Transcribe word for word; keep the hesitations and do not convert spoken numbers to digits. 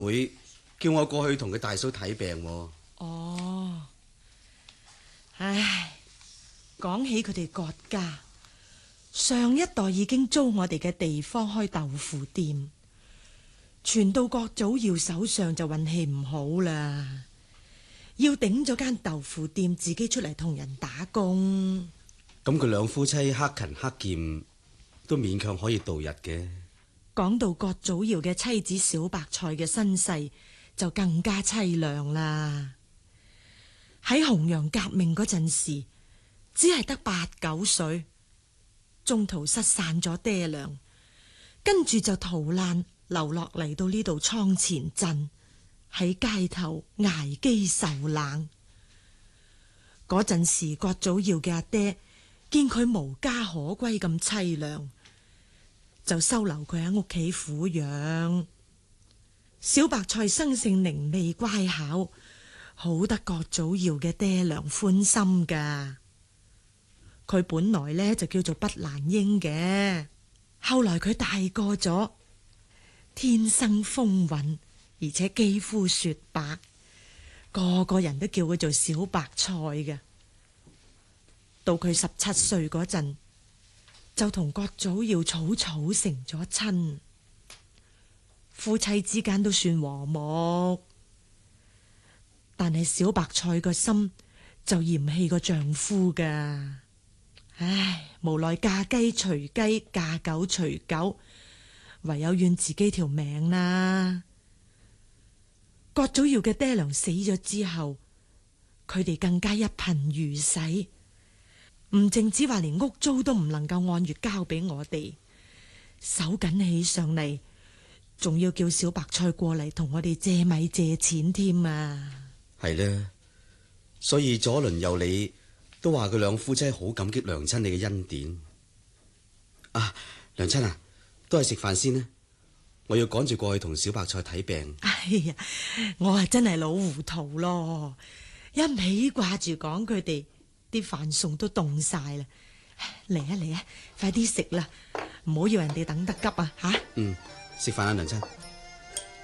會叫我過去同佢大嫂睇病喎。 哦，唉，講起佢哋郭家，上一代已經租我哋嘅地方開豆腐店，傳到郭祖堯手上就運氣唔好啦，要頂咗間豆腐店，自己出嚟同人打工。 咁佢兩夫妻克勤克儉，都勉強可以度日嘅。 講到郭祖堯嘅妻子小白菜嘅身世，就更加淒涼啦。喺洪陽革命嗰陣時，只係得八九歲，中途失散咗爹娘，跟住就逃難流落嚟到呢度倉前鎮，喺街頭挨飢受冷。嗰陣時，郭祖堯嘅阿爹見佢無家可歸咁淒涼，就收留佢喺屋企撫養。小白菜生性伶俐乖巧，好得郭祖堯嘅爹娘歡心噶。佢本來呢就叫做畢蘭英嘅，後來佢大個咗，天生風韻，而且肌膚雪白，個個人都叫佢做小白菜嘅。到佢十七歲嗰陣，就同郭祖堯草草成咗親，夫妻之間都算和睦。但係小白菜個心就嫌棄個丈夫噶，唉，無奈嫁雞隨雞，嫁狗隨狗，唯有怨自己條命啦。郭祖堯嘅爹娘死咗之後，佢哋更加一貧如洗。唔淨止話連屋租都唔能夠按月交俾我哋，手緊起上嚟，仲要叫小白菜過嚟同我哋借米借錢添啊！ 係咧，所以左鄰右里都話佢兩夫妻好感激娘親你嘅恩典。啊，娘親啊，都係食飯先啦，我要趕住過去同小白菜睇病。 哎呀，我係真係老糊塗咯，一味掛住講佢哋。啲飯餸都凍晒啦，嚟啊嚟啊，快啲食啦，唔好要人哋等得急啊吓！ 嗯，食飯啦，娘親。